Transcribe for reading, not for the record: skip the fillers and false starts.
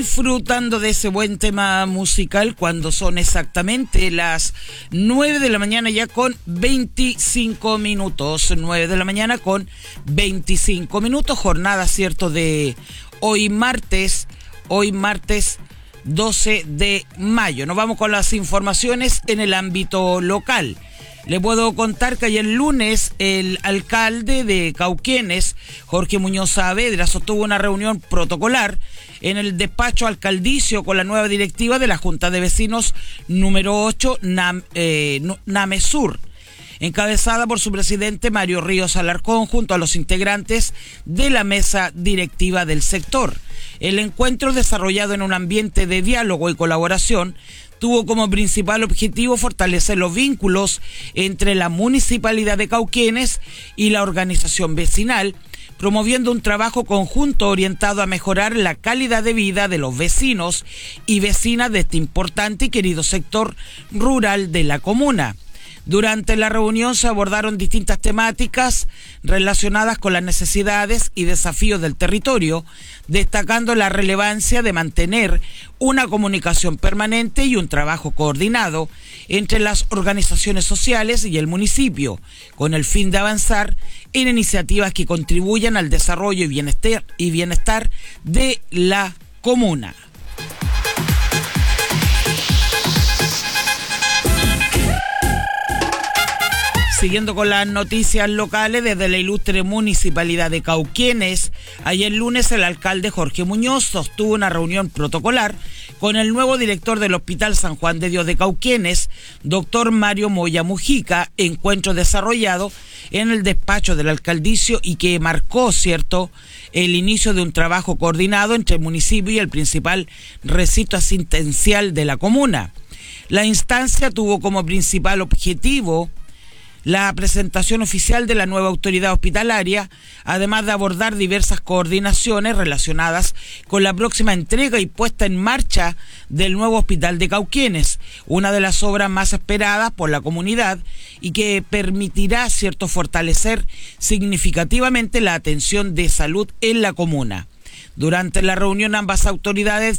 Disfrutando de ese buen tema musical cuando son exactamente las 9 de la mañana ya con 25 minutos. 9 de la mañana con 25 minutos. Jornada, cierto, de hoy martes 12 de mayo. Nos vamos con las informaciones en el ámbito local. Le puedo contar que ayer lunes el alcalde de Cauquenes, Jorge Muñoz Saavedra, sostuvo una reunión protocolar en el despacho alcaldicio con la nueva directiva de la Junta de Vecinos número 8, Namesur, encabezada por su presidente Mario Ríos Alarcón, junto a los integrantes de la mesa directiva del sector. El encuentro, desarrollado en un ambiente de diálogo y colaboración, tuvo como principal objetivo fortalecer los vínculos entre la Municipalidad de Cauquenes y la organización vecinal, promoviendo un trabajo conjunto orientado a mejorar la calidad de vida de los vecinos y vecinas de este importante y querido sector rural de la comuna. Durante la reunión se abordaron distintas temáticas relacionadas con las necesidades y desafíos del territorio, destacando la relevancia de mantener una comunicación permanente y un trabajo coordinado entre las organizaciones sociales y el municipio, con el fin de avanzar en iniciativas que contribuyan al desarrollo y bienestar de la comuna. Siguiendo con las noticias locales, desde la ilustre Municipalidad de Cauquenes, ayer lunes el alcalde Jorge Muñoz sostuvo una reunión protocolar con el nuevo director del Hospital San Juan de Dios de Cauquenes, doctor Mario Moya Mujica, encuentro desarrollado en el despacho del alcaldicio y que marcó, cierto, el inicio de un trabajo coordinado entre el municipio y el principal recinto asistencial de la comuna. La instancia tuvo como principal objetivo la presentación oficial de la nueva autoridad hospitalaria, además de abordar diversas coordinaciones relacionadas con la próxima entrega y puesta en marcha del nuevo hospital de Cauquenes, una de las obras más esperadas por la comunidad y que permitirá, cierto, fortalecer significativamente la atención de salud en la comuna. Durante la reunión, ambas autoridades